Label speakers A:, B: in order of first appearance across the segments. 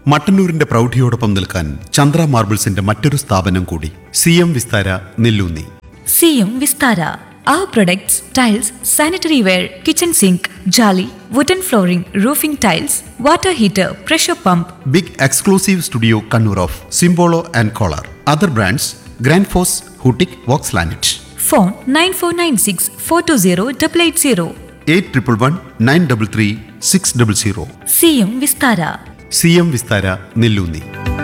A: മട്ടന്നൂരിന്റെ പ്രൗഢിയോടൊപ്പം നിൽക്കാൻ ചന്ദ്ര മാർബിൾസിന്റെ മറ്റൊരു സ്ഥാപനം കൂടി, CM Vistara Nelloonni.
B: CM Vistara. Our products, tiles, sanitary ware, kitchen sink, jolly, wooden flooring, roofing tiles, water heater, pressure pump.
A: Big exclusive studio Kannur of സിംബോളോ and collar. Other brands grand FOSS, ഹൂട്ടിക്, Woakes ലാനറ്റ്.
B: Phone 9496 420 880.
A: 8111933600.
B: CM Vistara.
A: CM Vistara Nelloonni.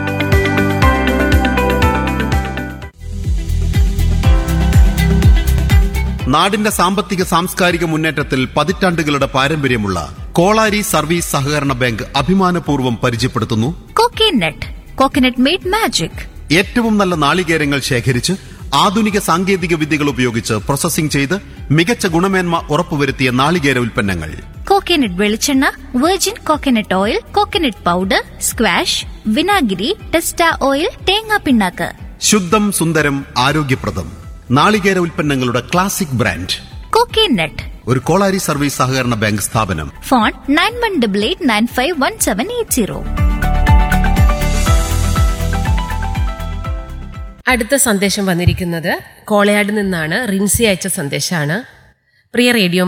A: നാടിന്റെ സാമ്പത്തിക സാംസ്കാരിക മുന്നേറ്റത്തിൽ പതിറ്റാണ്ടുകളുടെ പാരമ്പര്യമുള്ള Kolari service സഹകരണ bank അഭിമാനപൂർവ്വം പരിചയപ്പെടുത്തുന്നു
B: coconut. Coconut made magic.
A: ഏറ്റവും നല്ല നാളികേരങ്ങൾ ശേഖരിച്ച് ആധുനിക സാങ്കേതിക വിദ്യകൾ ഉപയോഗിച്ച് പ്രോസസ്സിംഗ് ചെയ്ത് മികച്ച ഗുണമേന്മ ഉറപ്പുവരുത്തിയ നാളികേര ഉൽപ്പന്നങ്ങൾ.
C: കോക്കനട്ട് വെളിച്ചെണ്ണ, virgin coconut oil, coconut powder, squash, വിനാഗിരി, ടെസ്റ്റ ഓയിൽ, തേങ്ങാ പിണ്ണാക്ക്.
A: ശുദ്ധം സുന്ദരം ആരോഗ്യപ്രദം നാളികേര ഉൽപ്പന്നങ്ങളുടെ ക്ലാസിക് ബ്രാൻഡ്
C: കോക്കനട്ട്.
A: ഒരു കോളാരി സർവീസ് സഹകരണ ബാങ്ക് സ്ഥാപനം.
C: ഫോൺ 9188951780.
D: അടുത്ത സന്ദേശം വന്നിരിക്കുന്നത് കോളയാട് നിന്നാണ്. റിൻസി അയച്ച സന്ദേശമാണ്. പ്രിയ റേഡിയോ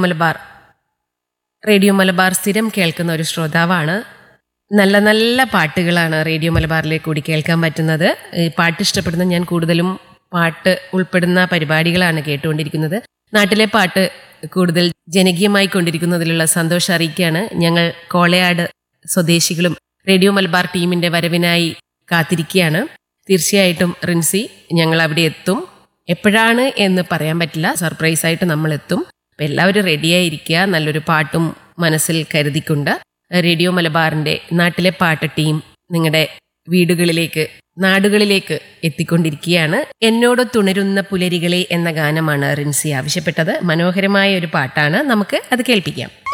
D: മലബാർ സ്ഥിരം കേൾക്കുന്ന ഒരു ശ്രോതാവാണ്. നല്ല നല്ല പാട്ടുകളാണ് റേഡിയോ മലബാറിലേക്ക് കൂടി കേൾക്കാൻ പറ്റുന്നത്. പാട്ട് ഇഷ്ടപ്പെടുന്ന ഞാൻ കൂടുതലും പാട്ട് ഉൾപ്പെടുന്ന പരിപാടികളാണ് കേട്ടുകൊണ്ടിരിക്കുന്നത്. നാട്ടിലെ പാട്ട് കൂടുതൽ ജനകീയമായി കൊണ്ടിരിക്കുന്നതിലുള്ള സന്തോഷം അറിയിക്കുകയാണ്. ഞങ്ങൾ കോളയാട് സ്വദേശികളും റേഡിയോ മലബാർ ടീമിന്റെ വരവിനായി കാത്തിരിക്കുകയാണ്. തീർച്ചയായിട്ടും റിൻസി, ഞങ്ങൾ അവിടെ എത്തും. എപ്പോഴാണ് എന്ന് പറയാൻ പറ്റില്ല, സർപ്രൈസായിട്ട് നമ്മൾ എത്തും. അപ്പം എല്ലാവരും റെഡിയായിരിക്കുക. നല്ലൊരു പാട്ടും മനസ്സിൽ കരുതിക്കൊണ്ട് റേഡിയോ മലബാറിന്റെ നാട്ടിലെ പാട്ട് ടീം നിങ്ങളുടെ വീടുകളിലേക്ക്, നാടുകളിലേക്ക് എത്തിക്കൊണ്ടിരിക്കുകയാണ്. എന്നോട് തുണരുന്ന പുലരികളെ എന്ന ഗാനമാണ് റിൻസി ആവശ്യപ്പെട്ടത്. മനോഹരമായ ഒരു പാട്ടാണ്, നമുക്ക് അത് കേൾപ്പിക്കാം.